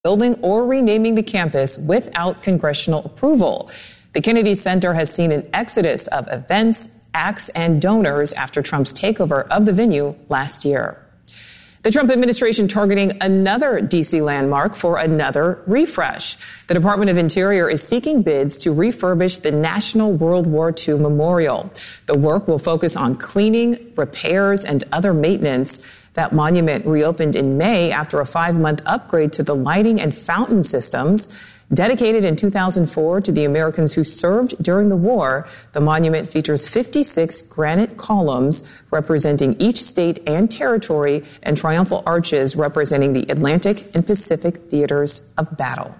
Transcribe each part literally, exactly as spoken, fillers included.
building or renaming the campus without congressional approval. The Kennedy Center has seen an exodus of events, acts, and donors after Trump's takeover of the venue last year. The Trump administration targeting another D C landmark for another refresh. The Department of Interior is seeking bids to refurbish the National World War Two Memorial. The work will focus on cleaning, repairs, and other maintenance. That monument reopened in May after a five-month upgrade to the lighting and fountain systems. Dedicated in two thousand four to the Americans who served during the war, the monument features fifty-six granite columns representing each state and territory and triumphal arches representing the Atlantic and Pacific theaters of battle.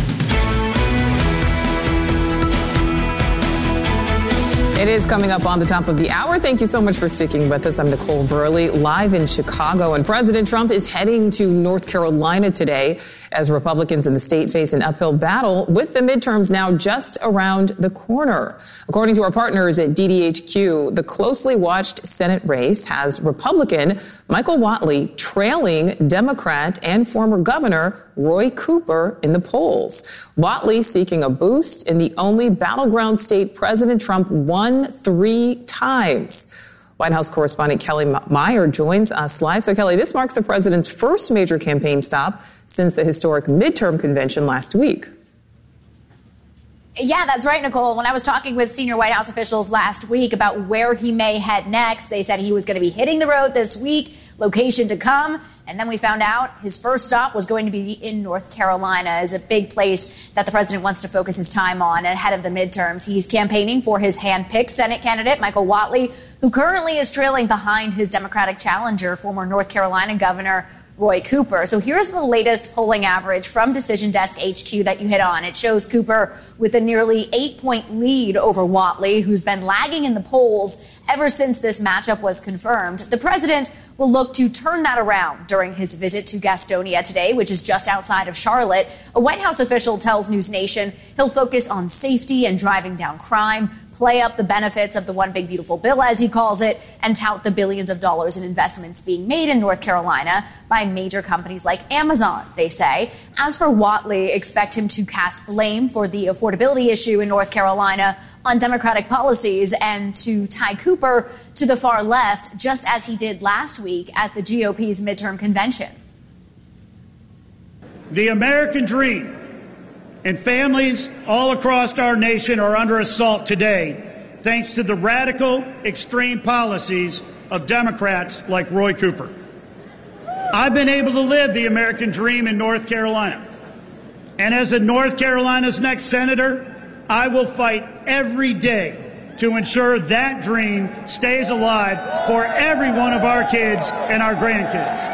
It is coming up on the top of the hour. Thank you so much for sticking with us. I'm Nicole Burley, live in Chicago. And President Trump is heading to North Carolina today as Republicans in the state face an uphill battle with the midterms now just around the corner. According to our partners at D D H Q, the closely watched Senate race has Republican Michael Whatley trailing Democrat and former Governor Roy Cooper in the polls. Whatley seeking a boost in the only battleground state President Trump won three times. White House correspondent Kelly Meyer joins us live. So, Kelly, this marks the president's first major campaign stop since the historic midterm convention last week. Yeah, that's right, Nicole. When I was talking with senior White House officials last week about where he may head next, they said he was going to be hitting the road this week, location to come. And then we found out his first stop was going to be in North Carolina, is a big place that the president wants to focus his time on ahead of the midterms. He's campaigning for his hand-picked Senate candidate, Michael Whatley, who currently is trailing behind his Democratic challenger, former North Carolina Governor Roy Cooper. So here's the latest polling average from Decision Desk H Q that you hit on. It shows Cooper with a nearly eight-point lead over Whatley, who's been lagging in the polls ever since this matchup was confirmed. The president will look to turn that around during his visit to Gastonia today, which is just outside of Charlotte. A White House official tells News Nation he'll focus on safety and driving down crime, play up the benefits of the One Big Beautiful Bill, as he calls it, and tout the billions of dollars in investments being made in North Carolina by major companies like Amazon, they say. As for Whatley, expect him to cast blame for the affordability issue in North Carolina on Democratic policies and to tie Cooper to the far left, just as he did last week at the G O P's midterm convention. The American dream and families all across our nation are under assault today, thanks to the radical, extreme policies of Democrats like Roy Cooper. I've been able to live the American dream in North Carolina. And as a North Carolina's next senator, I will fight every day to ensure that dream stays alive for every one of our kids and our grandkids.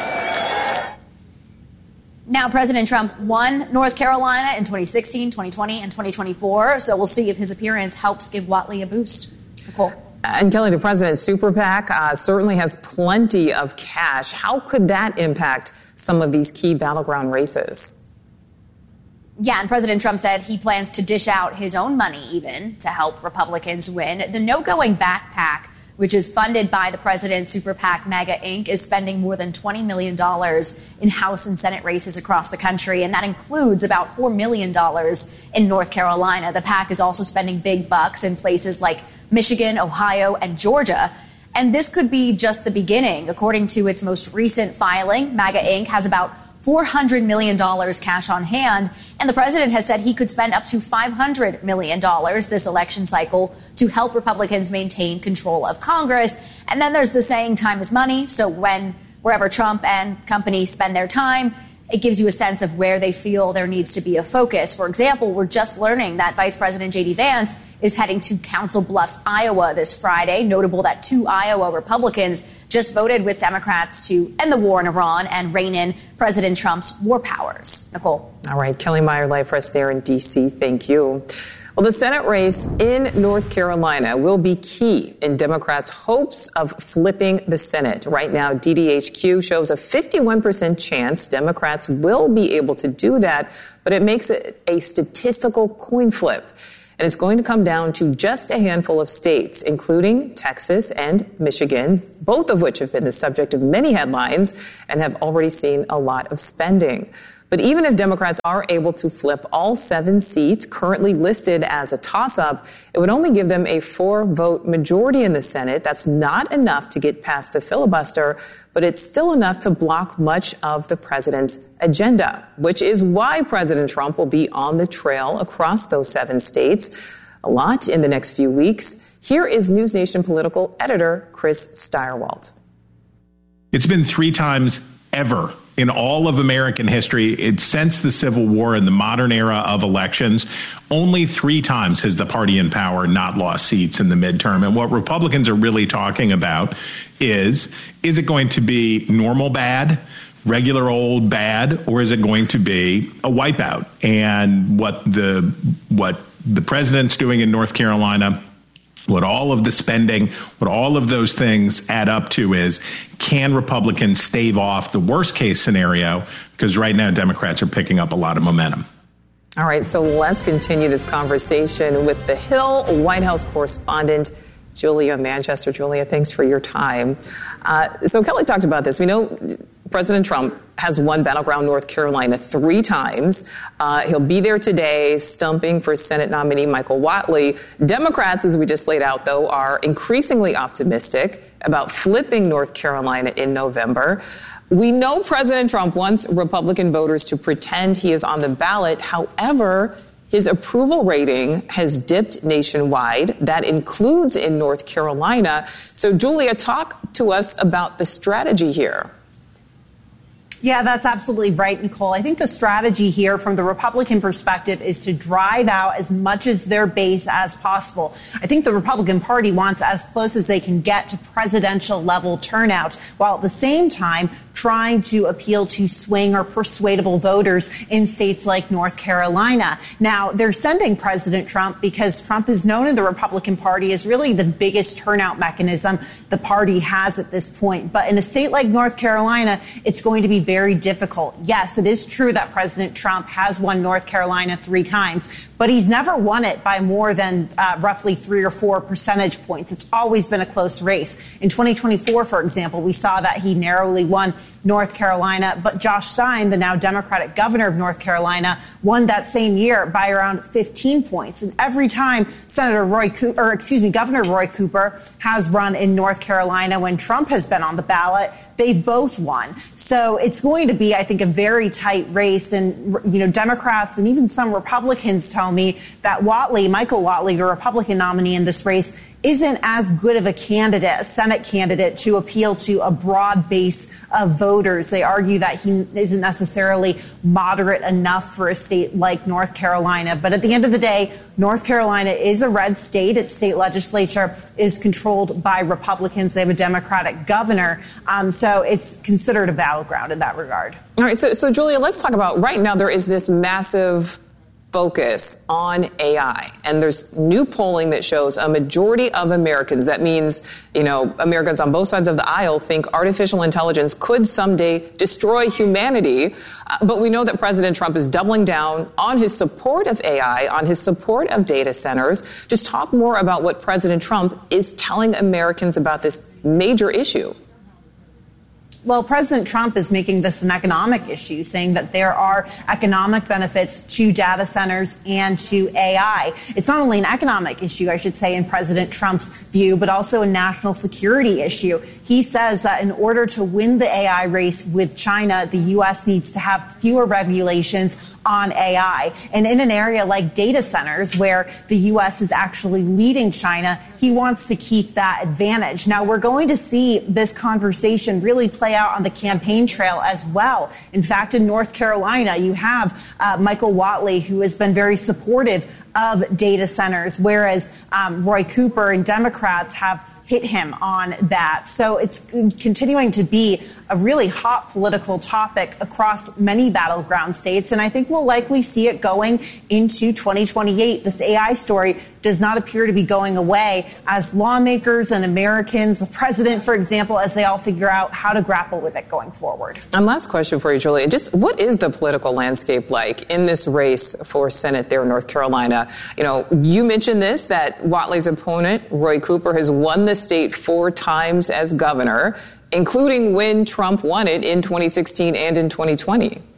Now, President Trump won North Carolina in twenty sixteen, twenty twenty, and twenty twenty-four, so we'll see if his appearance helps give Whatley a boost. Nicole. And Kelly, the president's super PAC uh, certainly has plenty of cash. How could that impact some of these key battleground races? Yeah, and President Trump said he plans to dish out his own money even to help Republicans win. The No Going Back PAC, which is funded by the president's super PAC, MAGA Incorporated, is spending more than twenty million dollars in House and Senate races across the country, and that includes about four million dollars in North Carolina. The PAC is also spending big bucks in places like Michigan, Ohio, and Georgia. And this could be just the beginning. According to its most recent filing, MAGA Incorporated has about four hundred million dollars cash on hand, and the president has said he could spend up to five hundred million dollars this election cycle to help Republicans maintain control of Congress. And then there's the saying, time is money. So when wherever Trump and company spend their time, it gives you a sense of where they feel there needs to be a focus. For example, we're just learning that Vice President J D Vance is heading to Council Bluffs, Iowa this Friday. Notable that two Iowa Republicans just voted with Democrats to end the war in Iran and rein in President Trump's war powers. Nicole. All right. Kelly Meyer live for us there in D C. Thank you. Well, the Senate race in North Carolina will be key in Democrats' hopes of flipping the Senate. Right now, D D H Q shows a fifty-one percent chance Democrats will be able to do that, but it makes it a statistical coin flip. And it's going to come down to just a handful of states, including Texas and Michigan, both of which have been the subject of many headlines and have already seen a lot of spending. But even if Democrats are able to flip all seven seats currently listed as a toss-up, it would only give them a four-vote majority in the Senate. That's not enough to get past the filibuster, but it's still enough to block much of the president's agenda, which is why President Trump will be on the trail across those seven states. A lot in the next few weeks. Here is News Nation political editor Chris Stirewalt. It's been three times ever in all of American history, it's since the Civil War in the modern era of elections, only three times has the party in power not lost seats in the midterm. And what Republicans are really talking about is, is it going to be normal bad, regular old bad, or is it going to be a wipeout? And what the what the president's doing in North Carolina, what all of the spending, what all of those things add up to is, can Republicans stave off the worst case scenario? Because right now, Democrats are picking up a lot of momentum. All right, so let's continue this conversation with the Hill White House correspondent, Julia Manchester. Julia, thanks for your time. Uh, so Kelly talked about this. We know President Trump has won battleground North Carolina three times. Uh, he'll be there today, stumping for Senate nominee Michael Whatley. Democrats, as we just laid out, though, are increasingly optimistic about flipping North Carolina in November. We know President Trump wants Republican voters to pretend he is on the ballot. However, his approval rating has dipped nationwide. That includes in North Carolina. So, Julia, talk to us about the strategy here. Yeah, that's absolutely right, Nicole. I think the strategy here from the Republican perspective is to drive out as much as their base as possible. I think the Republican Party wants as close as they can get to presidential level turnout, while at the same time trying to appeal to swing or persuadable voters in states like North Carolina. Now, they're sending President Trump because Trump is known in the Republican Party as really the biggest turnout mechanism the party has at this point. But in a state like North Carolina, it's going to be very very difficult. Yes, it is true that President Trump has won North Carolina three times, but he's never won it by more than uh, roughly three or four percentage points. It's always been a close race. In twenty twenty-four, for example, we saw that he narrowly won North Carolina, but Josh Stein, the now Democratic governor of North Carolina, won that same year by around fifteen points. And every time Senator Roy Cooper, or excuse me, Governor Roy Cooper has run in North Carolina when Trump has been on the ballot, they've both won. So it's going to be, I think, a very tight race. And, you know, Democrats and even some Republicans tell me that Whatley, Michael Whatley, the Republican nominee in this race, isn't as good of a candidate, a Senate candidate, to appeal to a broad base of voters. They argue that he isn't necessarily moderate enough for a state like North Carolina. But at the end of the day, North Carolina is a red state. Its state legislature is controlled by Republicans. They have a Democratic governor. Um, so it's considered a battleground in that regard. All right. So, so Julia, let's talk about right now there is this massive focus on A I. And there's new polling that shows a majority of Americans, that means, you know, Americans on both sides of the aisle, think artificial intelligence could someday destroy humanity. Uh, but we know that President Trump is doubling down on his support of A I, on his support of data centers. Just talk more about what President Trump is telling Americans about this major issue. Well, President Trump is making this an economic issue, saying that there are economic benefits to data centers and to A I. It's not only an economic issue, I should say, in President Trump's view, but also a national security issue. He says that in order to win the A I race with China, the U S needs to have fewer regulations on A I. And in an area like data centers, where the U S is actually leading China, he wants to keep that advantage. Now, we're going to see this conversation really play out on the campaign trail as well. In fact, in North Carolina, you have uh, Michael Whatley, who has been very supportive of data centers, whereas um, Roy Cooper and Democrats have hit him on that. So it's continuing to be a really hot political topic across many battleground states. And I think we'll likely see it going into twenty twenty-eight. This A I story does not appear to be going away as lawmakers and Americans, the president, for example, as they all figure out how to grapple with it going forward. And last question for you, Julia. Just what is the political landscape like in this race for Senate there in North Carolina? You know, you mentioned this, that Whatley's opponent, Roy Cooper, has won the state four times as governor, including when Trump won it in twenty sixteen and in twenty twenty.